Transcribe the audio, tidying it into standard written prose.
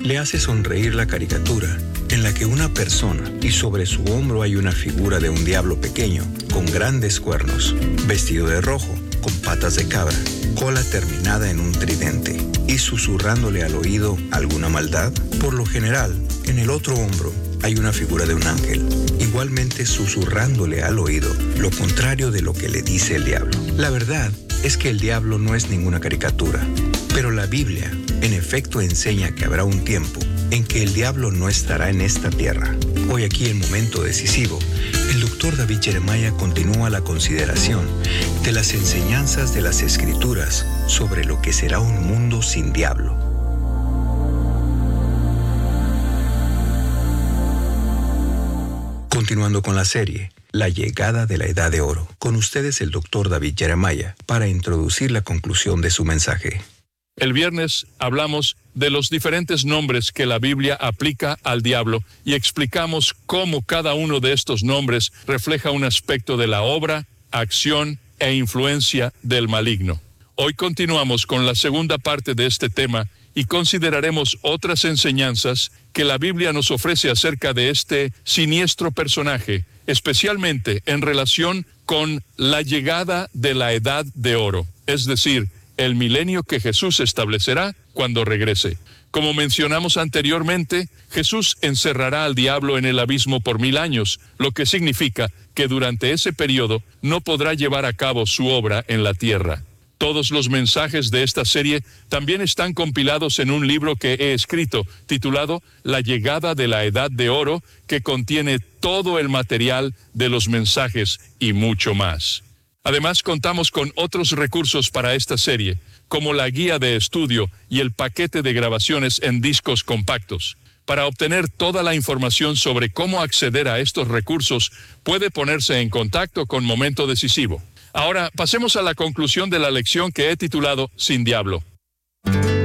le hace sonreír la caricatura en la que una persona y sobre su hombro hay una figura de un diablo pequeño con grandes cuernos, vestido de rojo, con patas de cabra, cola terminada en un tridente y susurrándole al oído alguna maldad? Por lo general, en el otro hombro hay una figura de un ángel, igualmente susurrándole al oído lo contrario de lo que le dice el diablo. La verdad es que el diablo no es ninguna caricatura, pero la Biblia, en efecto, enseña que habrá un tiempo en que el diablo no estará en esta tierra. Hoy aquí, en Momento Decisivo, el Dr. David Jeremiah continúa la consideración de las enseñanzas de las Escrituras sobre lo que será un mundo sin diablo. Continuando con la serie, La llegada de la Edad de Oro. Con ustedes el Dr. David Jeremiah para introducir la conclusión de su mensaje. El viernes hablamos de los diferentes nombres que la Biblia aplica al diablo y explicamos cómo cada uno de estos nombres refleja un aspecto de la obra, acción e influencia del maligno. Hoy continuamos con la segunda parte de este tema y consideraremos otras enseñanzas que la Biblia nos ofrece acerca de este siniestro personaje, especialmente en relación con la llegada de la Edad de Oro, es decir, el milenio que Jesús establecerá cuando regrese. Como mencionamos anteriormente, Jesús encerrará al diablo en el abismo por 1000 años, lo que significa que durante ese periodo no podrá llevar a cabo su obra en la tierra. Todos los mensajes de esta serie también están compilados en un libro que he escrito, titulado La llegada de la Edad de Oro, que contiene todo el material de los mensajes y mucho más. Además, contamos con otros recursos para esta serie, como la guía de estudio y el paquete de grabaciones en discos compactos. Para obtener toda la información sobre cómo acceder a estos recursos, puede ponerse en contacto con Momento Decisivo. Ahora, pasemos a la conclusión de la lección que he titulado Sin Diablo.